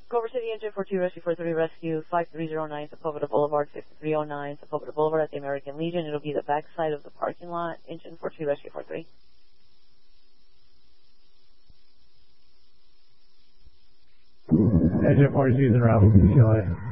Culver City, Engine 42, Rescue 430, Rescue 5309, Sepulveda Boulevard, 5309, Sepulveda Boulevard at the American Legion. It'll be the backside of the parking lot. Engine 42, Rescue 43. Engine 42 is in route, UCLA.